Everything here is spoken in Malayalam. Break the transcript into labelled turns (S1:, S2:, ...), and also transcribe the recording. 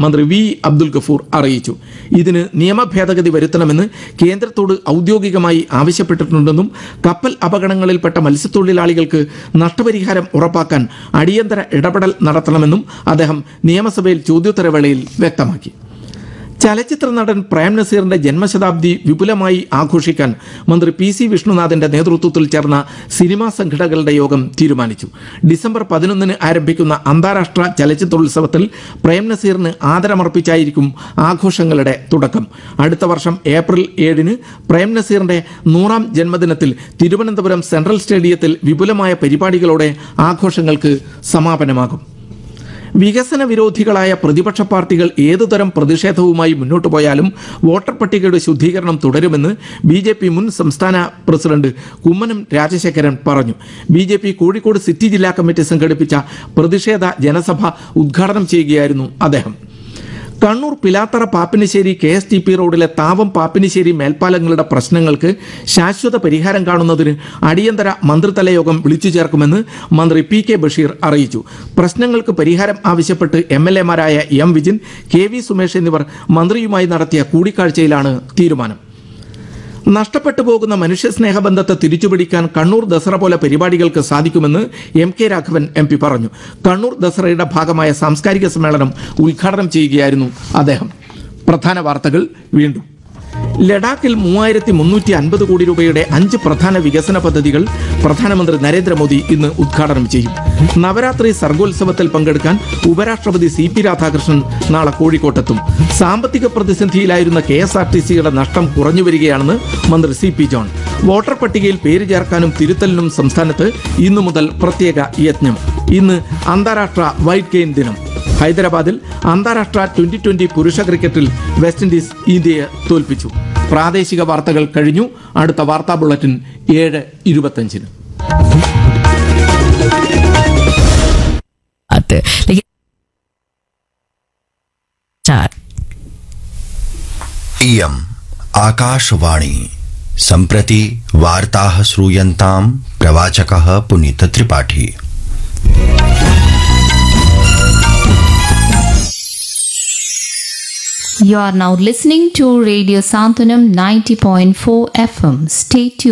S1: മന്ത്രി വി അബ്ദുൽ ഗഫൂർ അറിയിച്ചു. ഇതിന് നിയമ ഭേദഗതി വരുത്തണമെന്ന് കേന്ദ്രത്തോട് ഔദ്യോഗികമായി ആവശ്യപ്പെട്ടിട്ടുണ്ടെന്നും കപ്പൽ അപകടങ്ങളിൽപ്പെട്ട മത്സ്യത്തൊഴിലാളികൾക്ക് നഷ്ടപരിഹാരം ഉറപ്പാക്കാൻ അടിയന്തര ഇടപെടൽ നടത്തണമെന്നും അദ്ദേഹം നിയമസഭയിൽ ചോദ്യോത്തരവേളയിൽ വ്യക്തമാക്കി. ചലച്ചിത്ര നടൻ പ്രേം നസീറിന്റെ ജന്മശതാബ്ദി വിപുലമായി ആഘോഷിക്കാൻ മന്ത്രി പി.സി. വിഷ്ണുനാഥിന്റെ നേതൃത്വത്തിൽ ചേർന്ന സിനിമാ സംഘടനകളുടെ യോഗം തീരുമാനിച്ചു. ഡിസംബർ 11 ആരംഭിക്കുന്ന അന്താരാഷ്ട്ര ചലച്ചിത്രോത്സവത്തിൽ പ്രേം നസീറിന് ആദരമർപ്പിച്ചായിരിക്കും ആഘോഷങ്ങളുടെ തുടക്കം. അടുത്ത വർഷം ഏപ്രിൽ 7 പ്രേം നസീറിന്റെ 100ാം ജന്മദിനത്തിൽ തിരുവനന്തപുരം സെൻട്രൽ സ്റ്റേഡിയത്തിൽ വിപുലമായ പരിപാടികളോടെ ആഘോഷങ്ങൾക്ക് സമാപനമാകും. വികസന വിരോധികളായ പ്രതിപക്ഷ പാർട്ടികൾ ഏതുതരം പ്രതിഷേധവുമായി മുന്നോട്ടു പോയാലും വോട്ടർ പട്ടികയുടെ ശുദ്ധീകരണം തുടരുമെന്ന് ബി.ജെ.പി. മുൻ സംസ്ഥാന പ്രസിഡന്റ് കുമ്മനം രാജശേഖരൻ പറഞ്ഞു. ബി.ജെ.പി. കോഴിക്കോട് സിറ്റി ജില്ലാ കമ്മിറ്റി സംഘടിപ്പിച്ച പ്രതിഷേധ ജനസഭ ഉദ്ഘാടനം ചെയ്യുകയായിരുന്നു അദ്ദേഹം. കണ്ണൂർ പിലാത്തറ പാപ്പിനിശ്ശേരി KSTP റോഡിലെ താവം പാപ്പിനിശ്ശേരി മേൽപ്പാലങ്ങളുടെ പ്രശ്നങ്ങൾക്ക് ശാശ്വത പരിഹാരം കാണുന്നതിന് അടിയന്തര മന്ത്രിതല യോഗം വിളിച്ചു ചേർക്കുമെന്ന് മന്ത്രി P.K. ബഷീർ അറിയിച്ചു. പ്രശ്നങ്ങൾക്ക് പരിഹാരം ആവശ്യപ്പെട്ട് MLA-മാരായ M. വിജിൻ, KV. സുമേഷ് എന്നിവർ മന്ത്രിയുമായി നടത്തിയ കൂടിക്കാഴ്ചയിലാണ് തീരുമാനം. നഷ്ടപ്പെട്ടു പോകുന്ന മനുഷ്യസ്നേഹബന്ധത്തെ തിരിച്ചുപിടിക്കാൻ കണ്ണൂർ ദസറ പോലെ പരിപാടികൾക്ക് സാധിക്കുമെന്ന് M.K. രാഘവൻ MP പറഞ്ഞു. കണ്ണൂർ ദസറയുടെ ഭാഗമായ സാംസ്കാരിക സമ്മേളനം ഉദ്ഘാടനം ചെയ്യുകയായിരുന്നു അദ്ദേഹം. പ്രധാന വാർത്തകൾ വീണ്ടും. ലഡാക്കിൽ 3350 കോടി രൂപയുടെ 5 പ്രധാന വികസന പദ്ധതികൾ പ്രധാനമന്ത്രി നരേന്ദ്രമോദി ഇന്ന് ഉദ്ഘാടനം ചെയ്യും. നവരാത്രി സർഗോത്സവത്തിൽ പങ്കെടുക്കാൻ ഉപരാഷ്ട്രപതി CP രാധാകൃഷ്ണൻ നാളെ കോഴിക്കോട്ടെത്തും. സാമ്പത്തിക പ്രതിസന്ധിയിലായിരുന്ന KSRTCയുടെ നഷ്ടം കുറഞ്ഞുവരികയാണെന്ന് മന്ത്രി CP ജോൺ. വോട്ടർ പട്ടികയിൽ പേര് ചേർക്കാനും തിരുത്തലിനും സംസ്ഥാനത്ത് ഇന്നു മുതൽ പ്രത്യേക യജ്ഞം. ഇന്ന് അന്താരാഷ്ട്ര വൈറ്റ് കെയിൻ ദിനം. ഹൈദരാബാദിൽ അന്താരാഷ്ട്ര 2020 പുരുഷ ക്രിക്കറ്റിൽ വെസ്റ്റ് ഇൻഡീസ് ഇന്ത്യയെ തോൽപ്പിച്ചു. പ്രാദേശിക വാർത്തകൾ കഴിഞ്ഞു. അടുത്ത വാർത്താ ബുള്ളറ്റിൻ 7:25.
S2: इयम् आकाशवाणी. सम्प्रति वार्ताः श्रूयन्ताम्. प्रवाचकः Puneet Tripathi.
S3: You are now listening to Radio Santanam 90.4 FM. Stay tuned.